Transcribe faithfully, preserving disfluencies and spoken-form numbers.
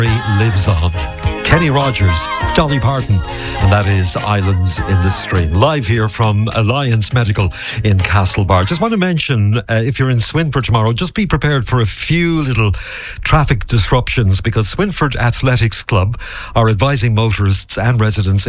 lives on. Kenny Rogers, Dolly Parton, and that is Islands in the Stream. Live here from Alliance Medical in Castlebar. Just want to mention, uh, if you're in Swinford tomorrow, just be prepared for a few little traffic disruptions because Swinford Athletics Club are advising motorists and residents